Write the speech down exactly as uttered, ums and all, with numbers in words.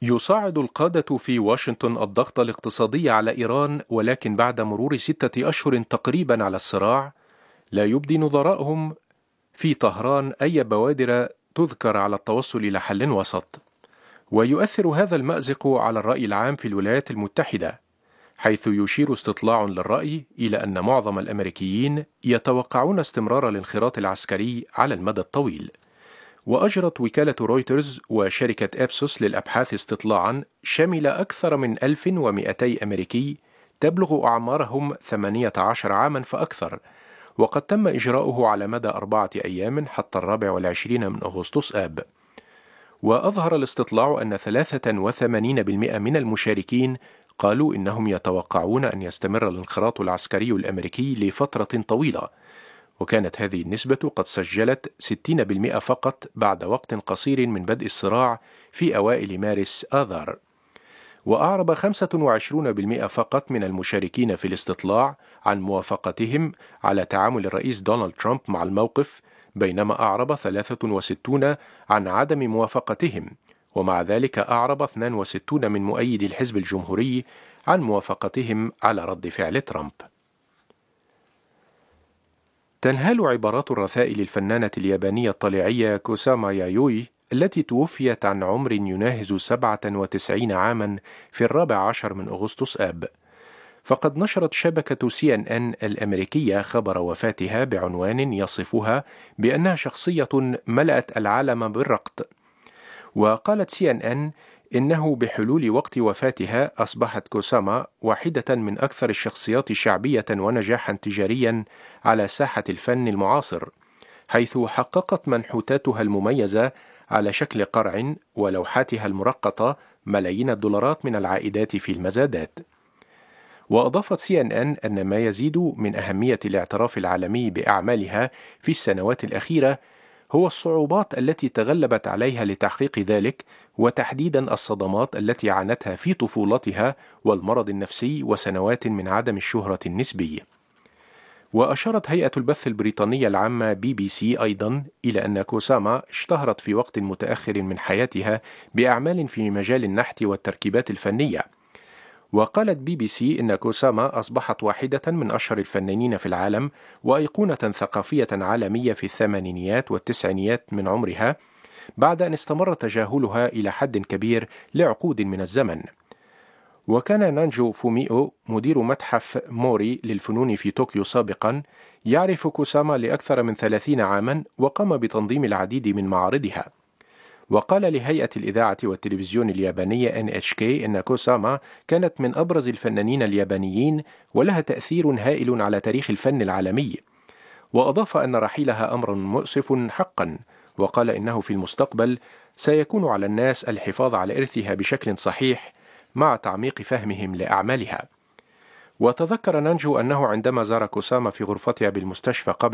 يصاعد القادة في واشنطن الضغط الاقتصادي على إيران، ولكن بعد مرور ستة أشهر تقريبا على الصراع، لا يبدي نظرائهم في طهران أي بوادر تذكر على التوصل إلى حل وسط. ويؤثر هذا المأزق على الرأي العام في الولايات المتحدة، حيث يشير استطلاع للرأي إلى أن معظم الأمريكيين يتوقعون استمرار الانخراط العسكري على المدى الطويل. وأجرت وكالة رويترز وشركة أبسوس للأبحاث استطلاعا شمل أكثر من ألف ومئتي أمريكي تبلغ أعمارهم ثمانية عشر عاما فأكثر، وقد تم إجراؤه على مدى أربعة أيام حتى الرابع والعشرين من أغسطس آب. وأظهر الاستطلاع أن ثلاثة وثمانين بالمئة من المشاركين قالوا إنهم يتوقعون أن يستمر الانخراط العسكري الأمريكي لفترة طويلة، وكانت هذه النسبة قد سجلت ستين بالمئة فقط بعد وقت قصير من بدء الصراع في أوائل مارس آذار. وأعرب خمسة وعشرين بالمئة فقط من المشاركين في الاستطلاع عن موافقتهم على تعامل الرئيس دونالد ترامب مع الموقف، بينما أعرب ثلاثة وستون عن عدم موافقتهم، ومع ذلك أعرب اثنين وستون من مؤيدي الحزب الجمهوري عن موافقتهم على رد فعل ترامب. تنهال عبارات الرثاء للفنانة اليابانية الطليعية كوساما يايوي التي توفيت عن عمر يناهز سبعة وتسعين عاما في الرابع عشر من أغسطس آب. فقد نشرت شبكة سي إن إن الأمريكية خبر وفاتها بعنوان يصفها بأنها شخصية ملأت العالم بالرقد. وقالت سي إن إن إنه بحلول وقت وفاتها أصبحت كوساما واحدة من أكثر الشخصيات شعبية ونجاحا تجاريا على ساحة الفن المعاصر، حيث حققت منحوتاتها المميزة على شكل قرع ولوحاتها المرقطة ملايين الدولارات من العائدات في المزادات. وأضافت سي إن إن أن ما يزيد من أهمية الاعتراف العالمي بأعمالها في السنوات الأخيرة هو الصعوبات التي تغلبت عليها لتحقيق ذلك، وتحديدا الصدمات التي عانتها في طفولتها والمرض النفسي وسنوات من عدم الشهرة النسبي. وأشارت هيئة البث البريطانية العامة بي بي سي أيضا إلى أن كوساما اشتهرت في وقت متأخر من حياتها بأعمال في مجال النحت والتركيبات الفنية. وقالت بي بي سي إن كوساما أصبحت واحدة من أشهر الفنانين في العالم وأيقونة ثقافية عالمية في الثمانينيات والتسعينيات من عمرها، بعد أن استمر تجاهلها إلى حد كبير لعقود من الزمن. وكان نانجو فوميو مدير متحف موري للفنون في طوكيو سابقا يعرف كوساما لأكثر من ثلاثين عاما، وقام بتنظيم العديد من معارضها. وقال لهيئة الإذاعة والتلفزيون اليابانية إن إتش كي إن كوساما كانت من أبرز الفنانين اليابانيين ولها تأثير هائل على تاريخ الفن العالمي. وأضاف أن رحيلها أمر مؤسف حقا، وقال إنه في المستقبل سيكون على الناس الحفاظ على إرثها بشكل صحيح مع تعميق فهمهم لأعمالها. وتذكر نانجو أنه عندما زار كوساما في غرفتها بالمستشفى قبل